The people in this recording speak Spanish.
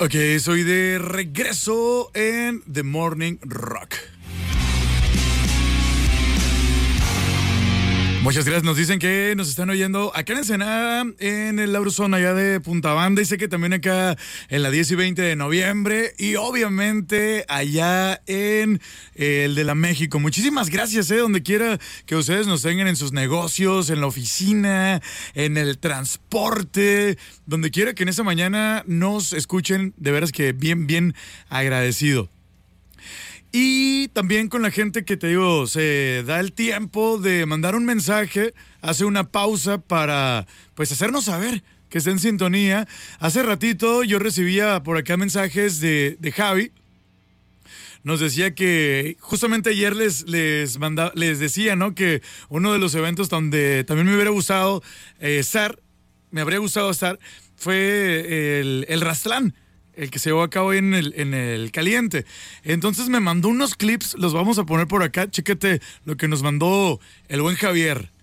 Ok, soy de regreso en The Morning Rock. Muchas gracias, nos dicen que nos están oyendo acá en Ensenada, en el Lauruzón, allá de Punta Banda, y sé que también acá en la 10 y 20 de noviembre, y obviamente allá en el de la México. Muchísimas gracias, donde quiera que ustedes nos tengan en sus negocios, en la oficina, en el transporte, donde quiera que en esa mañana nos escuchen, de veras que bien agradecido. Y también con la gente que, te digo, se da el tiempo de mandar un mensaje, hace una pausa para, pues, hacernos saber que está en sintonía. Hace ratito yo recibía por acá mensajes de Javi. Nos decía que justamente ayer les decía, ¿no? Que uno de los eventos donde también me habría gustado estar, fue el Rastlán, el que se llevó a cabo en el Caliente. Entonces me mandó unos clips, los vamos a poner por acá. Chéquete lo que nos mandó el buen Javier.